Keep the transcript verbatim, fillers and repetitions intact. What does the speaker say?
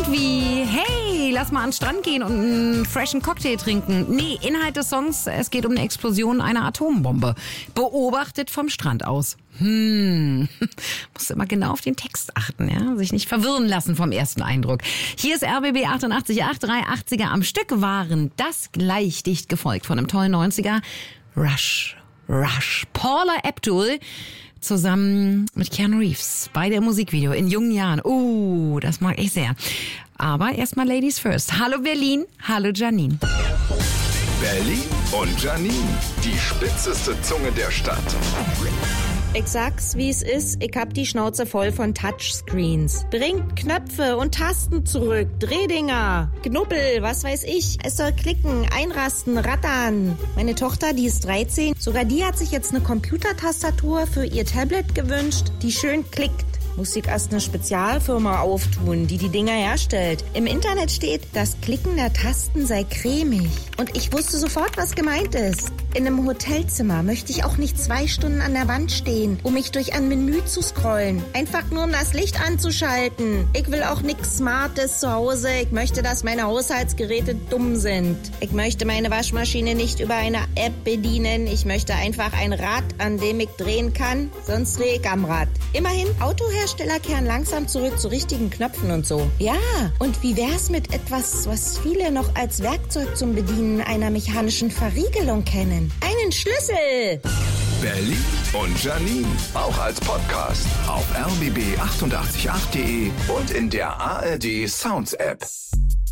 wie, hey, lass mal an den Strand gehen und einen freshen Cocktail trinken. Nee, Inhalt des Songs, es geht um eine Explosion einer Atombombe. Beobachtet vom Strand aus. Hm, musst immer genau auf den Text achten, ja, sich nicht verwirren lassen vom ersten Eindruck. Hier ist R B B achtundachtzig Komma acht, drei achtziger am Stück waren das gleich dicht gefolgt von einem tollen neunziger. Rush, Rush. Paula Abdul zusammen mit Keanu Reeves. Beide im Musikvideo in jungen Jahren. Uh, das mag ich sehr. Aber erstmal Ladies first. Hallo Berlin, hallo Janine. Berlin und Janine, die spitzeste Zunge der Stadt. Ich sag's, wie es ist, ich hab die Schnauze voll von Touchscreens. Bringt Knöpfe und Tasten zurück, Drehdinger, Knubbel, was weiß ich. Es soll klicken, einrasten, rattern. Meine Tochter, die ist dreizehn, sogar die hat sich jetzt eine Computertastatur für ihr Tablet gewünscht, die schön klickt. Muss ich erst eine Spezialfirma auftun, die die Dinger herstellt. Im Internet steht, das Klicken der Tasten sei cremig. Und ich wusste sofort, was gemeint ist. In einem Hotelzimmer möchte ich auch nicht zwei Stunden an der Wand stehen, um mich durch ein Menü zu scrollen. Einfach nur, um das Licht anzuschalten. Ich will auch nichts Smartes zu Hause. Ich möchte, dass meine Haushaltsgeräte dumm sind. Ich möchte meine Waschmaschine nicht über eine App bedienen. Ich möchte einfach ein Rad, an dem ich drehen kann. Sonst drehe ich am Rad. Immerhin, Autohersteller Hersteller kehren langsam zurück zu richtigen Knöpfen und so. Ja, und wie wär's mit etwas, was viele noch als Werkzeug zum Bedienen einer mechanischen Verriegelung kennen? Einen Schlüssel! Berlin und Janine, auch als Podcast auf r b b achtundachtzig Komma acht punkt de und in der A R D Sounds App.